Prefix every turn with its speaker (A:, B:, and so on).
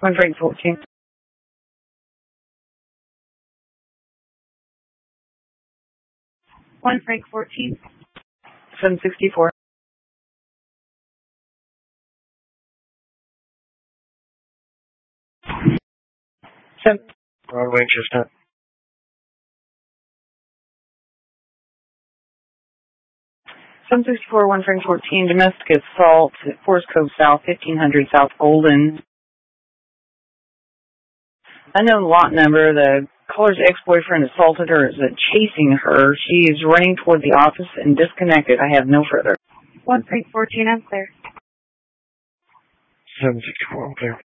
A: 1 Frank 14. 1 Frank 14. 764.
B: Broadway Chestnut.
A: 764, 1 Frank 14, domestic assault at Forest Cove South, 1500 South Golden. Unknown lot number. The caller's ex-boyfriend assaulted her, is chasing her. She is running toward the office and disconnected. I have no further.
C: 1 Frank 14, I'm clear.
B: 764, I'm clear.